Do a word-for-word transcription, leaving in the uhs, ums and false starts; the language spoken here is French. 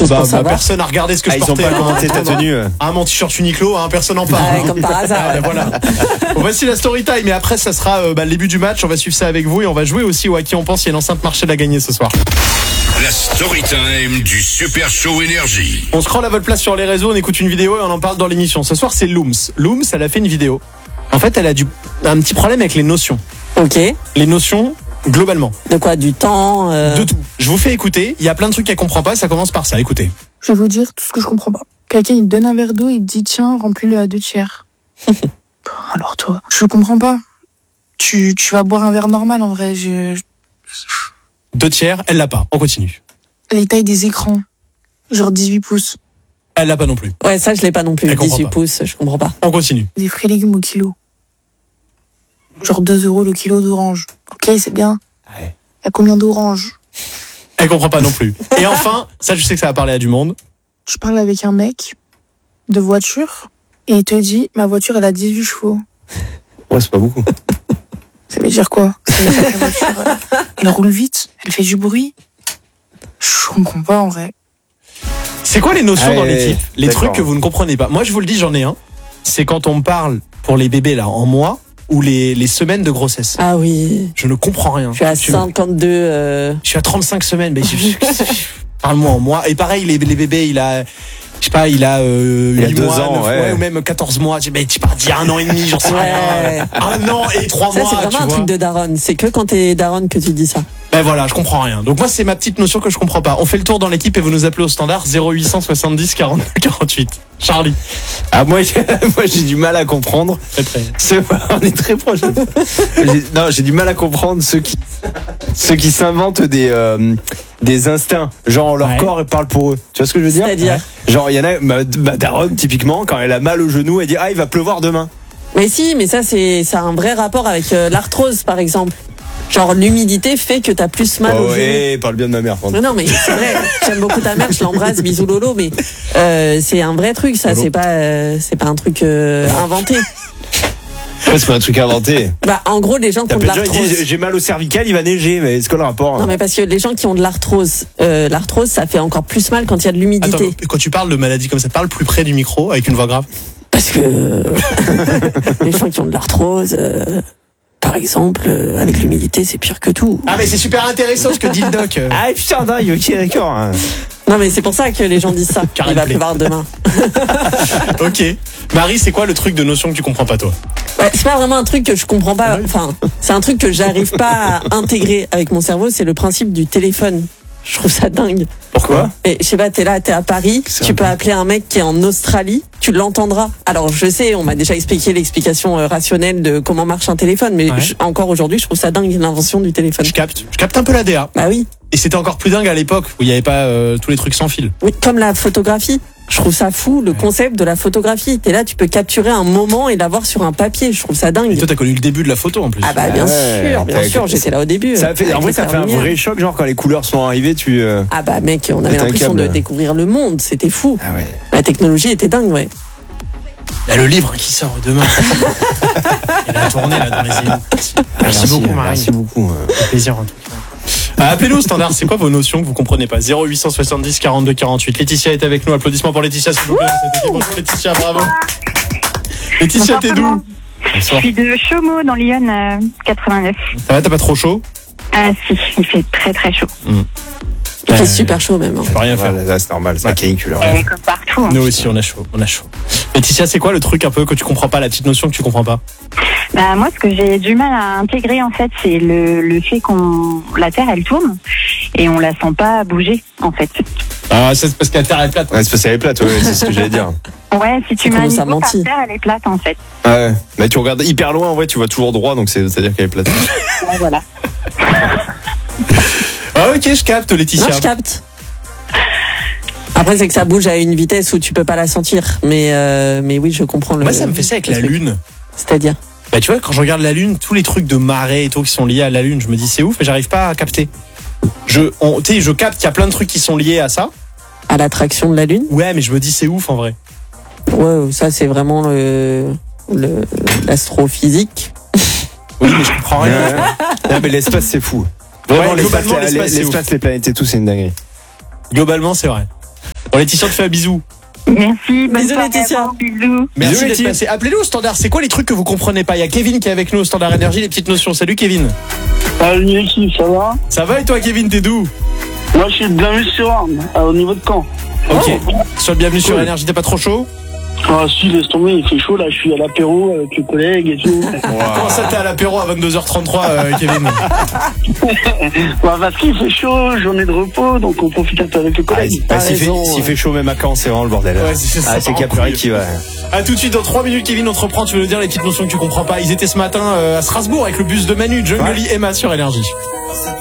Juste bah, pour bah, savoir. personne a regardé ce que Ah, je ils ont portais. pas commenté ta tenue. Ah, mon t-shirt Uniqlo, hein, personne n'en parle. Ah ouais, comme par hasard. Ah, ben voilà. Bon, voici la story time. Et après, ça sera euh, bah, le début du match. On va suivre ça avec vous et on va jouer aussi au à qui on pense. Il y a une enceinte Marshall à gagner ce soir. La story time du Super Show Énergie. On scrolle à votre place sur les réseaux, on écoute une vidéo et on en parle dans l'émission. Ce soir, c'est Looms. Looms, elle a fait une vidéo. En fait, elle a du, un petit problème avec les notions. Ok. Les notions, globalement. De quoi? Du temps euh... De tout. Je vous fais écouter. Il y a plein de trucs qu'elle comprend pas. Ça commence par ça. Écoutez. Je vais vous dire tout ce que je comprends pas. Quelqu'un, il te donne un verre d'eau, il te dit, tiens, remplis-le à deux tiers. Alors toi, je comprends pas. Tu, tu vas boire un verre normal, en vrai. Je... Deux tiers, elle l'a pas. On continue. Les tailles des écrans. Genre dix-huit pouces. Elle l'a pas non plus. Ouais, ça, je l'ai pas non plus. Elle comprend dix-huit pas. pouces, je comprends pas. On continue. Des fruits et légumes au kilo. Genre deux euros le kilo d'orange. Ok, c'est bien. Ouais. Il y a combien d'oranges? Elle comprend pas non plus. Et enfin, ça, je sais que ça va parler à du monde. Tu parles avec un mec de voiture et il te dit, ma voiture, elle a dix-huit chevaux. Ouais, c'est pas beaucoup. Ça veut dire quoi? Ça veut dire que la voiture, euh, elle roule vite, elle fait du bruit. Je comprends pas en vrai. C'est quoi les notions Ah, dans ouais, l'équipe? Les d'accord. trucs que vous ne comprenez pas. Moi, je vous le dis, j'en ai un. C'est quand on me parle pour les bébés là en mois ou les, les semaines de grossesse. Ah oui. Je ne comprends rien. Je suis à Tu- cinquante-deux. Euh... Je suis à trente-cinq semaines. Mais je- je- parle-moi en mois. Et pareil, les, les bébés, il a, je sais pas, il a euh, Il a huit deux mois, ans, neuf ouais. mois, ou même quatorze mois. Je dis, mais tu parles d'il y a un an et demi, j'en sais Ouais. rien. Un an et trois Ça, mois. c'est vraiment tu un vois. truc de daronne. C'est que quand t'es daronne que tu dis ça. Ben voilà, je comprends rien. Donc moi, c'est ma petite notion que je comprends pas. On fait le tour dans l'équipe et vous nous appelez au standard zéro huit cent soixante-dix quarante-deux quarante-huit. Charlie. Ah, moi, j'ai, moi, j'ai du mal à comprendre. Très très. C'est- on est très proche. J'ai- non, j'ai du mal à comprendre ceux qui, ceux qui s'inventent des, euh, des instincts. Genre, leur Ouais. corps parle pour eux. Tu vois ce que je veux dire? C'est-à-dire? Genre, il y en a, ma, ma daronne, typiquement, quand elle a mal au genou, elle dit, ah, il va pleuvoir demain. Mais si, mais ça, c'est, ça a un vrai rapport avec euh, l'arthrose, par exemple. Genre, l'humidité fait que t'as plus mal Oh, au genou. ouais, parle bien de ma mère. pardon. Non, non, mais c'est vrai. J'aime beaucoup ta mère, je l'embrasse, bisous Lolo, mais euh, c'est un vrai truc, ça. Lolo. C'est pas, euh, c'est pas un truc euh, inventé. Ouais, c'est pas un truc inventé. Bah, en gros, les gens qui T'as ont de plein de gens qui l'arthrose. disent, j'ai mal au cervical, il va neiger, mais c'est quoi le rapport? Non, mais parce que les gens qui ont de l'arthrose, euh, l'arthrose, ça fait encore plus mal quand il y a de Attends, l'humidité. quand tu parles de maladies comme ça, parle plus près du micro avec une voix grave. Parce que euh, les gens qui ont de l'arthrose, euh, par exemple, euh, avec l'humidité, c'est pire que tout. Ah mais c'est super intéressant ce que dit le doc. Ah, putain, non, ok, d'accord. hein. Non, mais c'est pour ça que les gens disent ça. Car Il il va plaît. pleuvoir demain. Ok. Marie, c'est quoi le truc de notion que tu comprends pas toi? Ouais, c'est pas vraiment un truc que je comprends pas. Enfin, c'est un truc que j'arrive pas à intégrer avec mon cerveau. C'est le principe du téléphone. Je trouve ça dingue. Pourquoi? Et je sais pas, t'es là, t'es à Paris, C'est tu un peux peu- appeler un mec qui est en Australie, tu l'entendras. Alors je sais, on m'a déjà expliqué l'explication euh, rationnelle de comment marche un téléphone, mais Ouais. je- encore aujourd'hui, je trouve ça dingue l'invention du téléphone. Je capte. Je capte un peu la D A. Bah oui, Et c'était encore plus dingue à l'époque où il n'y avait pas euh, tous les trucs sans fil. oui, comme la photographie. Je trouve ça fou, le concept de la photographie. T'es là, tu peux capturer un moment et l'avoir sur un papier. Je trouve ça Et dingue. toi, t'as connu le début de la photo en plus. Ah bah bien Ouais, sûr, bien t'as- sûr, j'étais là au début. Ça a fait, en avec vrai, les ça fait un lumière. vrai choc, genre quand les couleurs sont arrivées, tu. euh, Ah bah mec, on avait Péter un l'impression câble. de découvrir le monde, c'était fou. Ah ouais. La technologie était dingue, ouais. Il y a le livre qui sort demain. Il a tourné là dans les îles. Merci, beaucoup, Marie. Merci beaucoup. euh. Ça fait plaisir en tout cas. Euh, Appelez-nous au standard, c'est quoi vos notions que vous comprenez pas? zéro huit cent soixante-dix quarante-deux quarante-huit. Laetitia est avec nous, applaudissements pour Laetitia s'il vous plaît. Bonjour Laetitia, bravo. Laetitia, t'es d'où? Je suis de Chaumont dans Lyon euh, quatre-vingt-neuf. Ça va, t'as pas trop chaud? Ah si, il fait très très chaud. Il Euh, fait super chaud même. hein. Je peux rien faire. Voilà, là, c'est normal, c'est Ouais. la canicule. Ouais. Et comme partout. hein. Nous aussi, on a chaud, on a chaud. Laetitia, c'est quoi le truc un peu que tu comprends pas, la petite notion que tu comprends pas? Bah, moi, ce que j'ai du mal à intégrer, en fait, c'est le, le fait qu'on la Terre, elle tourne et on la sent pas bouger, en fait. Ah, ça, c'est parce que la Terre est plate. Ouais, c'est parce qu'elle est plate, ouais, c'est ce que j'allais dire. Ouais, si tu C'est mets un comment ça niveau par mentit. terre, elle est plate, en fait. Ouais. Mais tu regardes hyper loin, en vrai, tu vois toujours droit, donc c'est, c'est-à-dire qu'elle est plate. Ouais, voilà. Ah, ok, je capte, Laetitia. Non, je capte. Après, c'est que ça bouge à une vitesse où tu peux pas la sentir. Mais, euh, mais oui, je comprends le. Moi, ça me fait ça avec le la truc. Lune. C'est-à-dire Bah, tu vois, quand je regarde la Lune, tous les trucs de marée et tout qui sont liés à la Lune, je me dis c'est ouf, mais j'arrive pas à capter. Je, on- tu sais, je capte qu'il y a plein de trucs qui sont liés à ça. à l'attraction de la Lune. Ouais, mais je me dis c'est ouf en vrai. Ouais, ça c'est vraiment le, le l'astrophysique. Oui, mais je comprends Ouais, rien. ouais. Non, mais l'espace, c'est fou. Ouais, Vraiment, l'espace, globalement, les- l'espace, c'est l'espace, les planètes et tout, c'est une dinguerie. Globalement, c'est vrai. Bon, Laetitia, on te fait un bisou. Merci, bonne Bisous, soirée Laetitia. à vous, bisous. Merci Bisous, d'être Laetitia. passé. Appelez-nous au standard. C'est quoi les trucs que vous comprenez pas? Il y a Kevin qui est avec nous au standard énergie, les petites notions. Salut Kevin. Salut l'équipe, ça va? Ça va et toi Kevin, t'es d'où? Moi je suis de Bienvenue-sur-Orne, au niveau de Caen. Ok. Sois le bienvenu sur énergie, t'es pas trop chaud? Ah si, laisse tomber, il fait chaud là, je suis à l'apéro avec les collègues et tout. Comment ça t'es à l'apéro à vingt-deux heures trente-trois euh, Kevin? Bah parce qu'il fait chaud, journée de repos, donc on profite un peu avec les Ah, collègues. s'il fait, raison, s'il ouais. fait chaud même à Caen, c'est vraiment le bordel. Ouais, c'est ça, ah, c'est part en Capuré couille. qui va. A tout de suite dans trois minutes Kevin, on te reprend, tu veux nous dire les petites notions que tu comprends pas. Ils étaient ce matin euh, à Strasbourg avec le bus de Manu, Jungle Lee, Emma sur énergie.